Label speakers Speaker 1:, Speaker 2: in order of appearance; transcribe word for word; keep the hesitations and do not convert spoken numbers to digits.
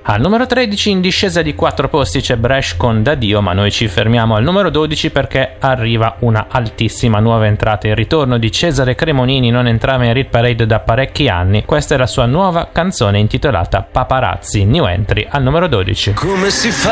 Speaker 1: Al numero tredici, in discesa di quattro posti, c'è Bresh con Da Dio, ma noi ci fermiamo al numero dodici perché arriva una altissima nuova entrata. Il ritorno di Cesare Cremonini, non entrava in Hit Parade da parecchi anni. Questa è la sua nuova canzone intitolata Paparazzi, new entry al numero dodici.
Speaker 2: Come si fa